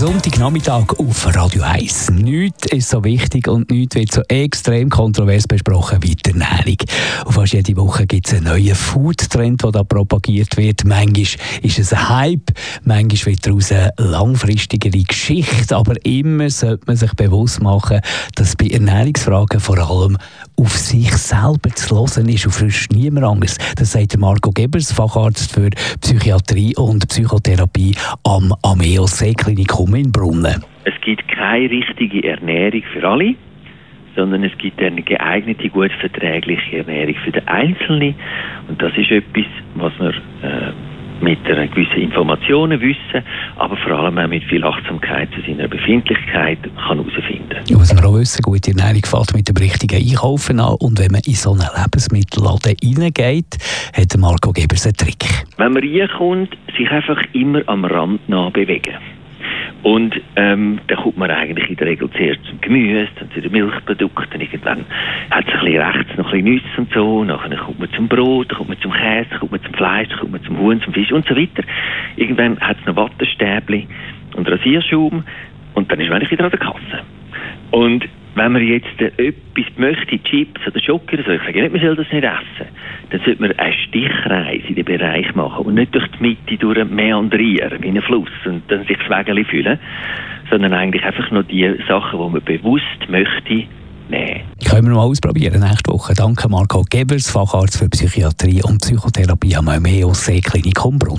Sonntagnachmittag auf Radio 1. Nichts ist so wichtig und nichts wird so extrem kontrovers besprochen wie die Ernährung. Und fast jede Woche gibt es einen neuen Food-Trend, der da propagiert wird. Manchmal ist es ein Hype, manchmal wird daraus eine langfristigere Geschichte. Aber immer sollte man sich bewusst machen, dass bei Ernährungsfragen vor allem auf sich selber zu hören ist und für niemand anderes. Das sagt Marco Gebers, Facharzt für Psychiatrie und Psychotherapie am Ameo-See-Klinikum in Brunnen. Es gibt keine richtige Ernährung für alle, sondern es gibt eine geeignete, gut verträgliche Ernährung für den Einzelnen. Und das ist etwas, was wir mit einer gewissen Informationen wissen, aber vor allem auch mit viel Achtsamkeit zu seiner Befindlichkeit kann herausfinden. Was wir auch wissen, gute Ernährung fängt mit dem richtigen Einkaufen an. Und wenn man in so einen Lebensmittelladen reingeht, hat Marco Gebers einen Trick. Wenn man reinkommt, sich einfach immer am Rand nah bewegen. Und dann kommt man eigentlich in der Regel zuerst zum Gemüse, dann zu den Milchprodukten. Irgendwann hat es ein bisschen rechts noch ein bisschen Nüsse und so. Nachher kommt man zum Brot, dann kommt man zum Käse, dann kommt man zum Fleisch, dann kommt man zum Huhn, zum Fisch und so weiter. Irgendwann hat es noch Wattestäbchen und Rasierschaum und dann ist man eigentlich wieder an der Kasse. Und wenn man jetzt etwas möchte, Chips oder Schoki oder so, ich sage nicht, man soll das nicht essen, dann sollte man eine Stichreise in den Bereich machen und nicht durch die Mitte durch meandrieren, wie ein Fluss, und dann sich das Wägeli füllen, sondern eigentlich einfach nur die Sachen, die man bewusst möchte, nehmen. Können wir mal ausprobieren nächste Woche. Danke Marco Gebers, Facharzt für Psychiatrie und Psychotherapie am Ameo-See-Klinikum Brunnen.